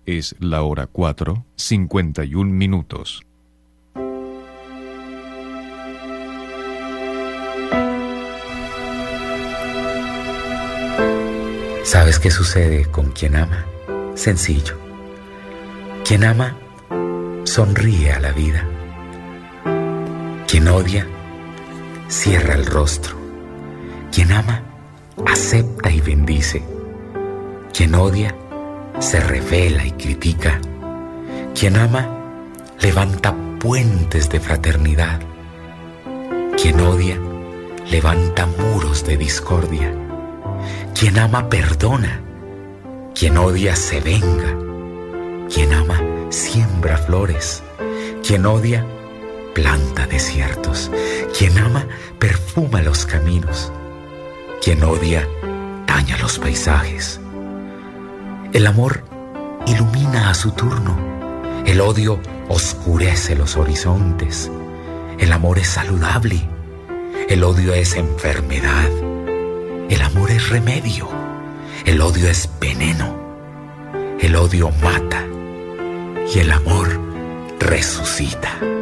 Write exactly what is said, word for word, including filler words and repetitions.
Es la hora cuatro, cincuenta y un minutos. ¿Sabes qué sucede con quien ama? Sencillo. Quien ama, sonríe a la vida. Quien odia, cierra el rostro. Quien ama, acepta y bendice. Quien odia, se revela y critica. Quien ama, levanta puentes de fraternidad. Quien odia, levanta muros de discordia. Quien ama, perdona. Quien odia, se venga. Quien ama, siembra flores. Quien odia, planta desiertos. Quien ama, perfuma los caminos. Quien odia, daña los paisajes. El amor ilumina a su turno. El odio oscurece los horizontes. El amor es saludable. El odio es enfermedad. El amor es remedio. El odio es veneno. El odio mata. Y el amor resucita.